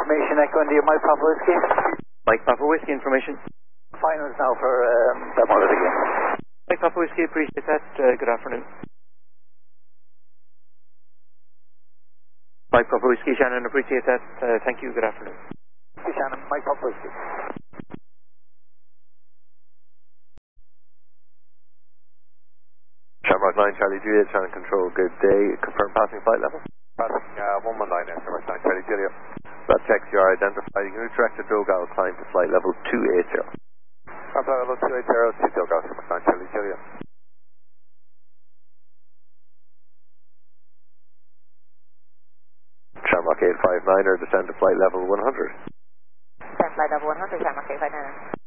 information, Echo India, Mike Papa Whiskey. Mike Papa Whiskey information. Finals now for that model again. Mike Papa Whiskey, appreciate that. Good afternoon. Mike Papa Whiskey, Shannon, appreciate that. Thank you, good afternoon. Whiskey Shannon, Mike Papa Whiskey. Shamrock 9, Charlie Juliet, Shannon Control, good day. Confirm passing flight level. Passing 119 there, Shamrock 9, Charlie Juliet. That checks you are identified. You can redirect the Dogal climb to flight level 280. Flight level 280, Seat Dogal, Shamrock 9, Charlie Juliet. Shamrock 859er, descend to flight level 100. Descend flight level 100, Shamrock 859er.